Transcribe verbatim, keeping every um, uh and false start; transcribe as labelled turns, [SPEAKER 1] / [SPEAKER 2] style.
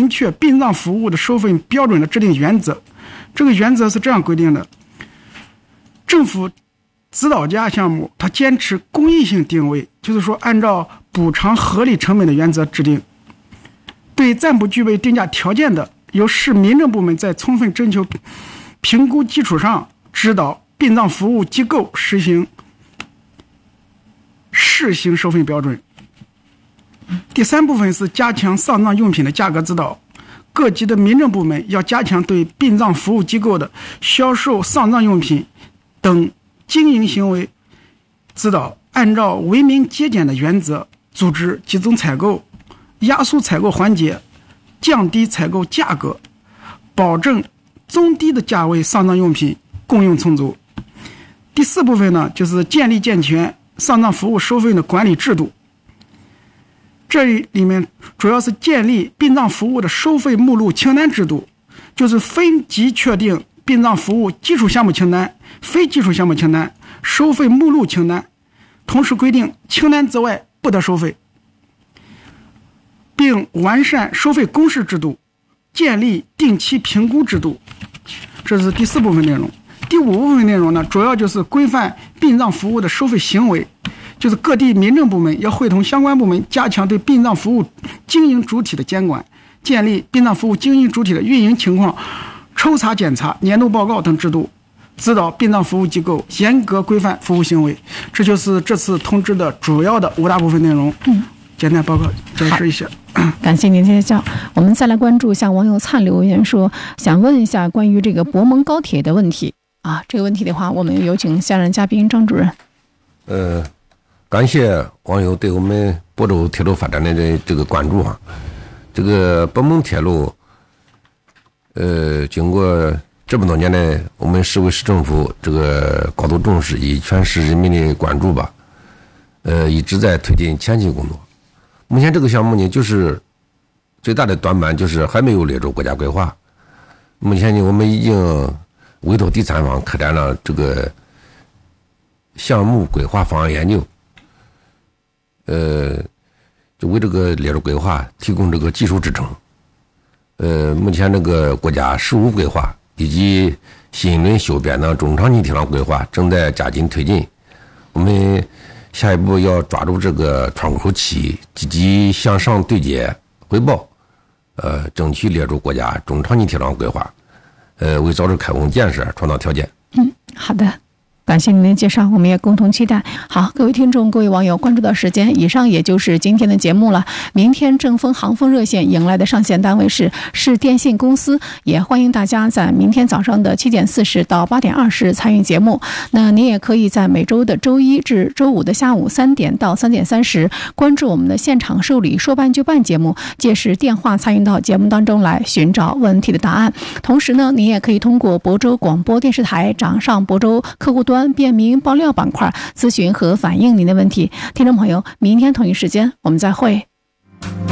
[SPEAKER 1] 明确殡葬服务的收费标准的制定原则。这个原则是这样规定的：政府指导价项目它坚持公益性定位，就是说按照补偿合理成本的原则制定。对暂不具备定价条件的，由市民政部门在充分征求评估基础上，指导殡葬服务机构实行试行收费标准。第三部分是加强丧葬用品的价格指导，各级的民政部门要加强对殡葬服务机构的销售丧葬用品等经营行为指导，按照为民节俭的原则，组织集中采购，压缩采购环节，降低采购价格，保证中低的价位丧葬用品供应充足。第四部分呢，就是建立健全丧葬服务收费的管理制度。这里面主要是建立殡葬服务的收费目录清单制度，就是分级确定殡葬服务基础项目清单、非基础项目清单、收费目录清单，同时规定清单之外不得收费，并完善收费公示制度，建立定期评估制度。这是第四部分内容。第五部分内容呢，主要就是规范殡葬服务的收费行为，就是各地民政部门要会同相关部门加强对殡葬服务经营主体的监管，建立殡葬服务经营主体的运营情况抽查检查、年度报告等制度，指导殡葬服务机构严格规范服务行为。这就是这次通知的主要的五大部分内容。嗯，简单报告解释一下。
[SPEAKER 2] 感谢您介绍。我们再来关注像网友灿留言说，想问一下关于这个博蒙高铁的问题啊。这个问题的话，我们有请下任嘉宾张主任。
[SPEAKER 3] 呃，感谢网友对我们亳州铁路发展的这个关注啊。这个博蒙铁路，呃，经过这么多年来，我们市委市政府这个高度重视，以全市人民的关注吧，呃，一直在推进前期工作。目前这个项目呢，就是最大的短板就是还没有列入国家规划。目前呢，我们已经委托第三方开展了这个项目规划方案研究，呃，就为这个列入规划提供这个技术支撑。呃，目前这个国家实务规划以及新一轮修编的中长期铁路规划正在加紧推进，我们下一步要抓住这个窗口期，积极向上对接汇报，呃，争取列入国家中长期铁路规划，呃，为早日开工建设创造条件。
[SPEAKER 2] 嗯，好的。感谢您的介绍，我们也共同期待。好，各位听众、各位网友，关注到时间，以上也就是今天的节目了。明天正风航风热线迎来的上线单位是市电信公司，也欢迎大家在明天早上的七点四十到八点二十参与节目。那您也可以在每周的周一至周五的下午三点到三点三十关注我们的现场受理说办就办节目，届时电话参与到节目当中来寻找问题的答案。同时呢，您也可以通过亳州广播电视台掌上亳州客户端便民爆料板块咨询和反映您的问题。听众朋友，明天同一时间我们再会。